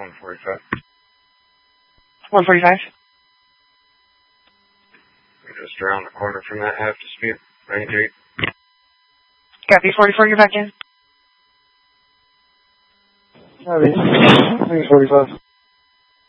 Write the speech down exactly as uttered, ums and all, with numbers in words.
one forty-five. one forty-five. We're just around the corner from that half dispute. Range eight. Copy, forty-four, you're back in. Copy. Range forty-five.